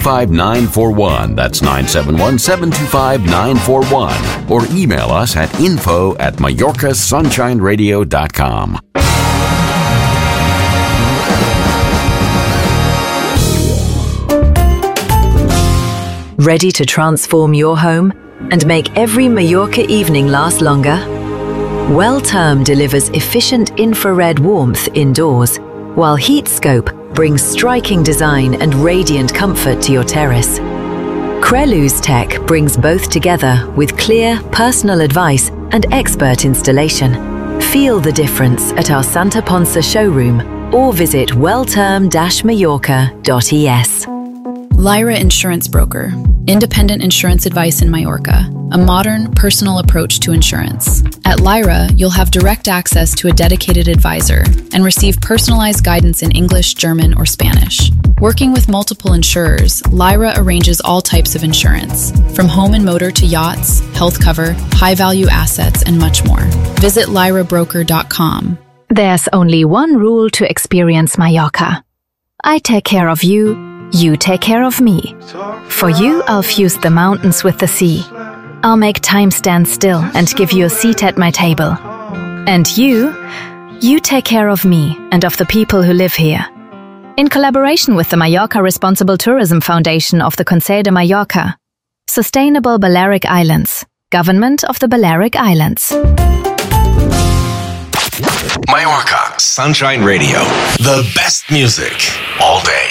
971-725-941. That's 971-725-941. Or email us at info@MallorcaSunshineRadio.com. Ready to transform your home and make every Mallorca evening last longer? WellTerm delivers efficient infrared warmth indoors, while HeatScope brings striking design and radiant comfort to your terrace. Crelu's Tech brings both together with clear, personal advice and expert installation. Feel the difference at our Santa Ponsa showroom or visit wellterm-mallorca.es. Lyra Insurance Broker. Independent insurance advice in Mallorca. A modern, personal approach to insurance. At Lyra, you'll have direct access to a dedicated advisor and receive personalized guidance in English, German, or Spanish. Working with multiple insurers, Lyra arranges all types of insurance, from home and motor to yachts, health cover, high-value assets, and much more. Visit lyrabroker.com. There's only one rule to experience Mallorca. I take care of you, you take care of me. For you, I'll fuse the mountains with the sea. I'll make time stand still and give you a seat at my table. And you take care of me and of the people who live here. In collaboration with the Mallorca Responsible Tourism Foundation of the Consell de Mallorca. Sustainable Balearic Islands. Government of the Balearic Islands. Mallorca Sunshine Radio. The best music all day.